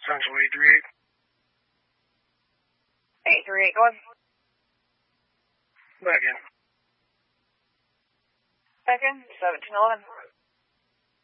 Central 838. 838, go ahead. Back in. Back in, 1711.